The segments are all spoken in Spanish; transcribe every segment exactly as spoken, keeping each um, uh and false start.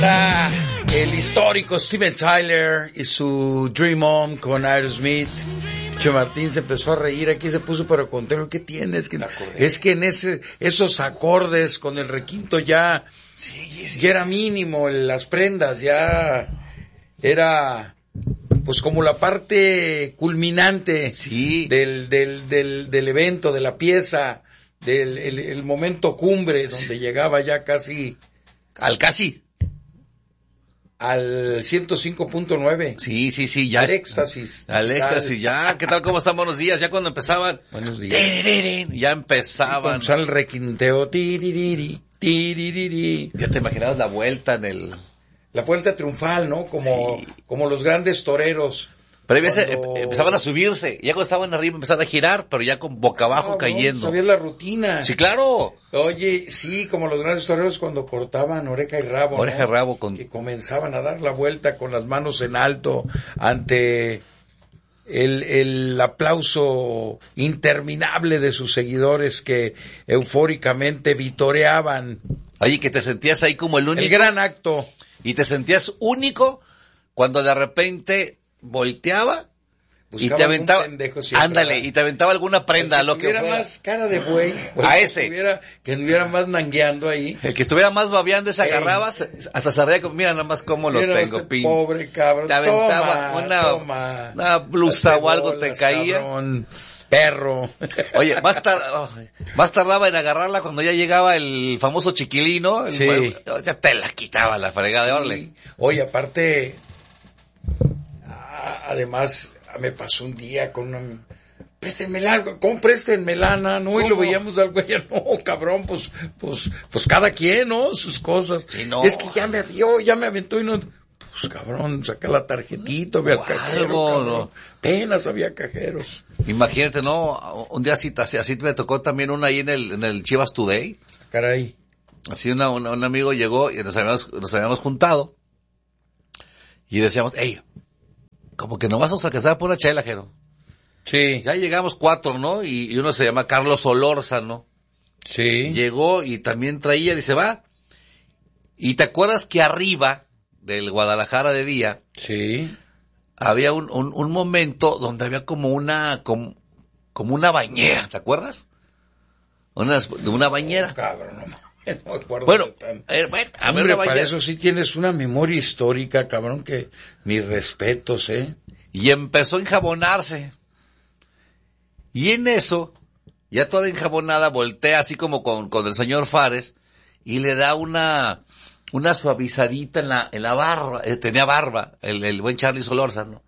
Ah, el histórico Steven Tyler y su Dream On con Aerosmith. Che Martín se empezó a reír, aquí se puso para contar. ¿Qué tienes? Que, es que en ese, esos acordes con el requinto ya, sí, sí. ya era mínimo, las prendas ya era pues como la parte culminante sí. del, del, del, del evento, de la pieza, del el, el momento cumbre, donde sí. llegaba ya casi al casi al ciento cinco punto nueve. Sí, sí, sí, ya. Al éxtasis. Al éxtasis, ya. ¿Qué tal? ¿Cómo están? Buenos días. Ya cuando empezaban. Buenos días. Ya empezaban. Sí, el requinteo. Tiririri, tiririri. Ya te imaginabas la vuelta en el... La vuelta triunfal, ¿no? Como, sí. como los grandes toreros. Pero a veces cuando... empezaban a subirse. Ya cuando estaban arriba empezaban a girar, pero ya con boca abajo no, cayendo. No, sabías la rutina. Sí, claro. Oye, sí, como los grandes toreros cuando cortaban oreja y rabo. Oreja ¿no? y rabo con... Que comenzaban a dar la vuelta con las manos en alto ante el, el aplauso interminable de sus seguidores que eufóricamente vitoreaban. Oye, que te sentías ahí como el único. El gran acto. Y te sentías único cuando de repente volteaba buscaba y te aventaba, ándale, y te aventaba alguna prenda, que lo que tuviera más cara de buey, a ese, que tuviera, que estuviera más nangueando ahí, el que estuviera más babeando se agarraba, Ey. hasta se reía, mira nada más cómo lo mira tengo, este pin. Pobre cabrón, te aventaba toma, una, toma, una blusa o algo te caía, cabrón, perro. Oye, más tar, oh, más tardaba en agarrarla cuando ya llegaba el famoso chiquilino, el, sí. el, ya te la quitaba la fregada sí. de orle. Oye, aparte, además, me pasó un día con una... Préstenmela, ¿cómo préstenmela, no? ¿Cómo? Y lo veíamos de algo allá, no, cabrón, pues, pues, pues cada quien, ¿no? Sus cosas. Sí, no. Es que ya me, yo, ya me aventó y no... Pues cabrón, saca la tarjetita, ve al cajero, cabrón. No. Apenas había cajeros. Imagínate, ¿no? Un día así, así, así me tocó también una ahí en el, en el Chivas Today. Caray. Así una, una, un amigo llegó y nos habíamos, nos habíamos juntado. Y decíamos, hey, como que nomás nos alcanzaba por una chela, Jero. Sí. Ya llegamos cuatro, ¿no? Y, y uno se llama Carlos Solórzano. Sí. Llegó y también traía, dice, va. Y te acuerdas que arriba del Guadalajara de día, sí, había un, un, un momento donde había como una, como, como una bañera, ¿te acuerdas? Una, una bañera. Oh, cabrón, no, no me acuerdo. Bueno, de tan... eh, bueno, a Hombre, ver, para eso sí tienes una memoria histórica, cabrón, que mis respetos, ¿eh? Y empezó a enjabonarse. Y en eso, ya toda enjabonada, voltea así como con, con el señor Fares, y le da una, una suavizadita en la, en la barba, eh, tenía barba, el, el buen Charlie Solórzano.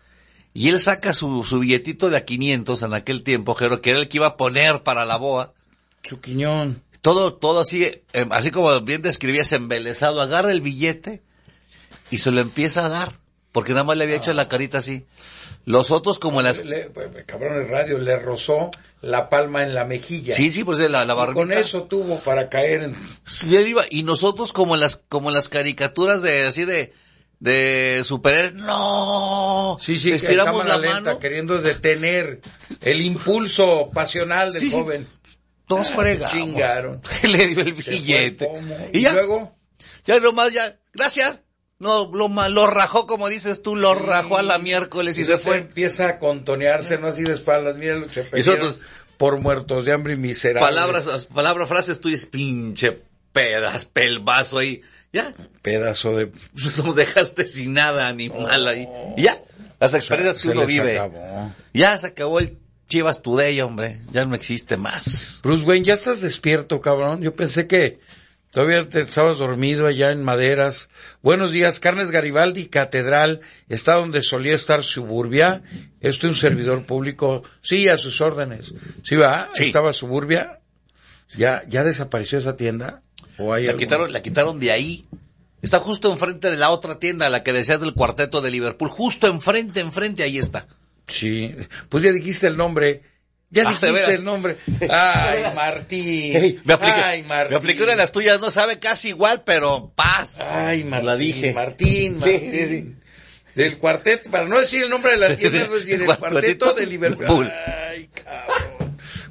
Y él saca su, su billetito de a quinientos en aquel tiempo, Jero, que era el que iba a poner para la boa. Su quiñón. Todo, todo así, eh, así como bien describías, embelesado, agarra el billete y se lo empieza a dar, porque nada más le había hecho la carita así. Los otros como las... Le, cabrón, el radio le rozó la palma en la mejilla. Sí, sí, pues la, la barbita. Con eso tuvo para caer en... Sí, iba, y nosotros como en las, como en las caricaturas de, así de, de superhéroes, ¡no! Sí, sí, estiramos la lenta, mano. Queriendo detener el impulso pasional del sí, joven. Dos fregados. Chingaron. Le dio el billete. Y, y ya, luego... Ya nomás, ya, gracias. No, lo, lo rajó, como dices tú, lo sí, rajó a la miércoles y, y se fue. Empieza a contonearse, no así de espaldas, mira lo que se perdieron por muertos de hambre y miserables. Palabras, palabras, frases tuyas, pinche pedas, pelvazo ahí, ya. Pedazo de... No dejaste sin nada, animal oh, ahí. Y ya, las experiencias que uno vive. Acabó. Ya se acabó el Chivas Today, hombre, ya no existe más. Bruce Wayne, ¿ya estás despierto, cabrón? Yo pensé que... Todavía te estabas dormido allá en Maderas. Buenos días, Carnes Garibaldi, Catedral, está donde solía estar Suburbia. Esto es un servidor público. Sí, a sus órdenes. ¿Sí va? Sí. ¿Estaba Suburbia? ¿Ya, ya desapareció esa tienda? ¿O hay la algún... quitaron, la quitaron de ahí. Está justo enfrente de la otra tienda, la que decías del cuarteto de Liverpool. Justo enfrente, enfrente, ahí está. Sí. Pues ya dijiste el nombre. Ya ah, dijiste el nombre. Ay, Martín. Hey, me, apliqué, Ay, Martín. Me apliqué una de las tuyas, no sabe casi igual, pero paz. Ay, Martín. La dije. Martín, Martín. Sí. Del cuarteto, para no decir el nombre de la tienda, no decir el cuarteto, cuarteto de Liverpool. Ay, cabrón.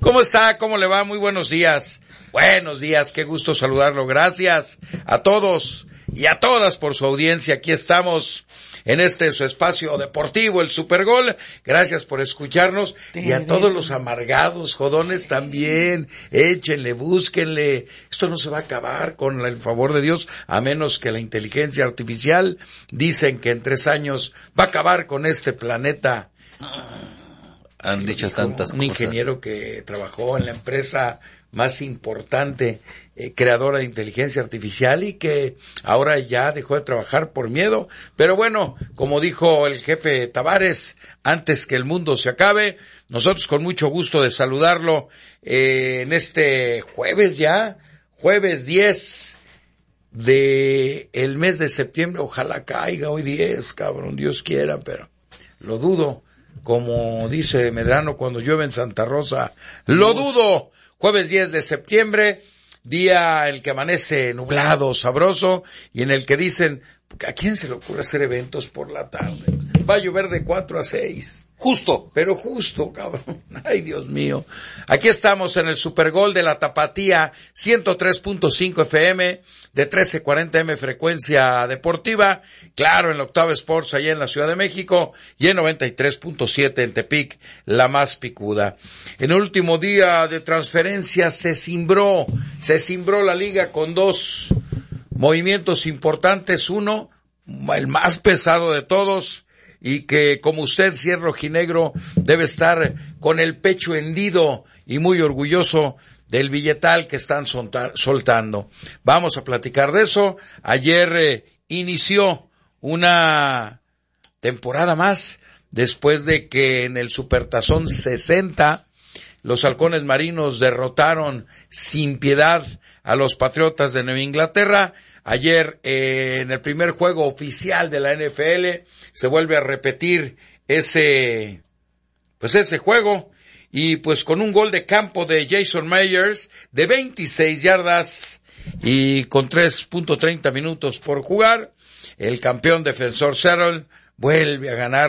¿Cómo está? ¿Cómo le va? Muy buenos días. Buenos días, qué gusto saludarlo. Gracias a todos y a todas por su audiencia. Aquí estamos en este su espacio deportivo, el Supergol. Gracias por escucharnos. Y a todos los amargados, jodones también. Échenle, búsquenle. Esto no se va a acabar con el favor de Dios, a menos que la inteligencia artificial, dicen que en tres años va a acabar con este planeta. Han sí, dicho tantas un cosas. Ingeniero que trabajó en la empresa más importante, eh, creadora de inteligencia artificial, y que ahora ya dejó de trabajar por miedo. Pero bueno, como dijo el jefe Tavares, antes que el mundo se acabe, nosotros con mucho gusto de saludarlo eh, en este jueves ya, jueves diez de el mes de septiembre. Ojalá caiga hoy diez, cabrón, Dios quiera, pero lo dudo. Como dice Medrano, cuando llueve en Santa Rosa, lo dudo. Jueves diez de septiembre, día el que amanece nublado, sabroso, y en el que dicen, ¿a quién se le ocurre hacer eventos por la tarde? Va a llover de cuatro a seis. Justo. Pero justo, cabrón. Ay, Dios mío. Aquí estamos en el Supergol de la Tapatía, ciento tres punto cinco F M, de trece cuarenta M frecuencia deportiva. Claro, en la Octava Sports, allá en la Ciudad de México, y en noventa y tres punto siete en Tepic, la más picuda. En el último día de transferencia se cimbró, se cimbró la liga con dos movimientos importantes. Uno, el más pesado de todos, y que, como usted, si es rojinegro, debe estar con el pecho hendido y muy orgulloso del billetal que están soltando. Vamos a platicar de eso. Ayer eh, inició una temporada más, después de que en el Supertazón sesenta los halcones marinos derrotaron sin piedad a los Patriotas de Nueva Inglaterra. Ayer, eh, en el primer juego oficial de la N F L, se vuelve a repetir ese, pues ese juego, y pues con un gol de campo de Jason Myers de veintiséis yardas y con tres punto treinta minutos por jugar, el campeón defensor Seattle vuelve a ganar